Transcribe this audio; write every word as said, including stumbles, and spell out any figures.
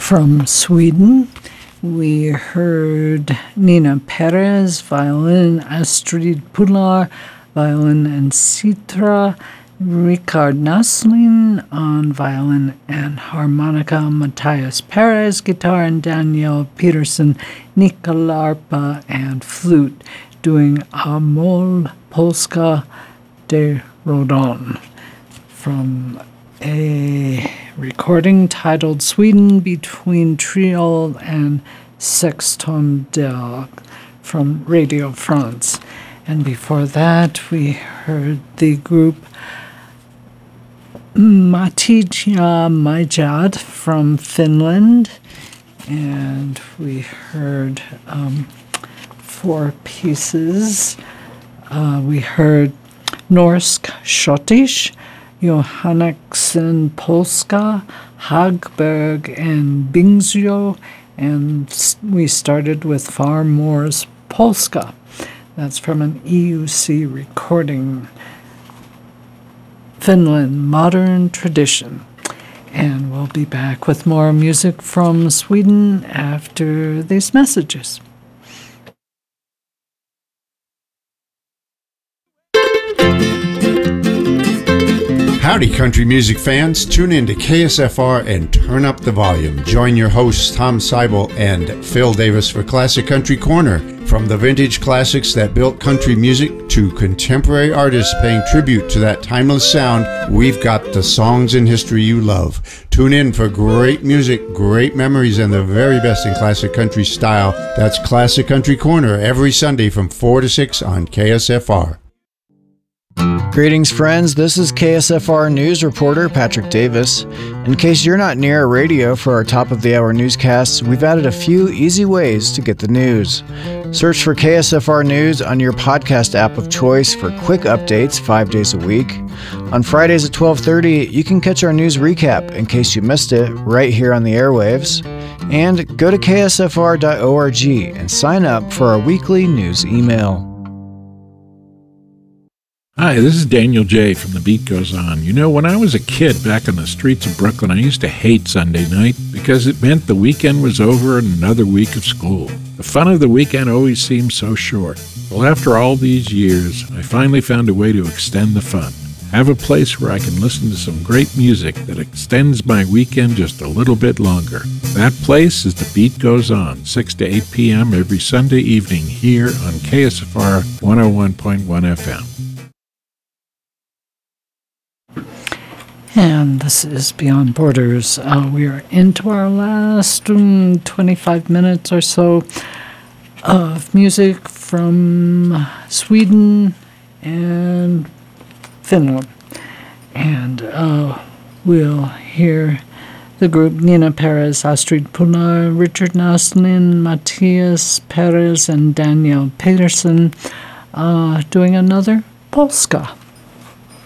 From Sweden, we heard Nina Perez, violin, Astrid Pular, violin and citra, Richard Naslin on violin and harmonica, Matthias Perez, guitar, and Daniel Peterson, Nikolarpa, and flute, doing Amol Polska de Rodon from a recording titled Sweden Between Triol and Sexton Del from Radio France. And before that, we heard the group Matija Majad from Finland, and we heard um, four pieces. Uh, we heard Norsk Schottisch, Johannessen Polska, Hagberg, and Bingsjo, and we started with Far Moore's Polska. That's from an E U C recording, Finland, Modern Tradition. And we'll be back with more music from Sweden after these messages. Howdy, country music fans. Tune in to K S F R and turn up the volume. Join your hosts, Tom Seibel and Phil Davis, for Classic Country Corner. From the vintage classics that built country music to contemporary artists paying tribute to that timeless sound, we've got the songs in history you love. Tune in for great music, great memories, and the very best in classic country style. That's Classic Country Corner every Sunday from four to six on K S F R. Greetings, friends. This is K S F R News reporter Patrick Davis. In case you're not near a radio for our top-of-the-hour newscasts, we've added a few easy ways to get the news. Search for K S F R News on your podcast app of choice for quick updates five days a week. On Fridays at twelve thirty, you can catch our news recap in case you missed it right here on the airwaves. And go to K S F R dot org and sign up for our weekly news email. Hi, this is Daniel J. from The Beat Goes On. You know, when I was a kid back on the streets of Brooklyn, I used to hate Sunday night because it meant the weekend was over and another week of school. The fun of the weekend always seemed so short. Well, after all these years, I finally found a way to extend the fun. Have a place where I can listen to some great music that extends my weekend just a little bit longer. That place is The Beat Goes On, six to eight p.m. every Sunday evening here on K S F R one oh one point one F M. And this is Beyond Borders. Uh, we are into our last um, twenty-five minutes or so of music from Sweden and Finland. And uh, we'll hear the group Nina Perez, Astrid Pular, Richard Naslin, Matthias Perez, and Daniel Peterson uh, doing another Polska.